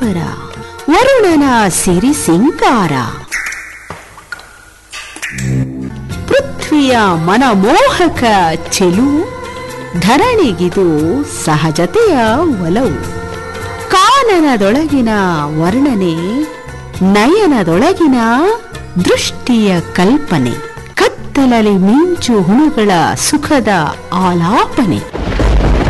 ಸಂಬರ ವರುಣನ ಸಿರಿ ಸಿಂಗಾರ ಪೃಥ್ವಿಯ ಮನಮೋಹಕ ಚೆಲುವು ಧರಣಿಗಿದು ಸಹಜತೆಯ ಒಲವು ಕಾನನದೊಳಗಿನ ವರ್ಣನೆ ನಯನದೊಳಗಿನ ದೃಷ್ಟಿಯ ಕಲ್ಪನೆ ಕತ್ತಲಲ್ಲಿ ಮಿಂಚು ಹುಳುಗಳ ಸುಖದ ಆಲಾಪನೆ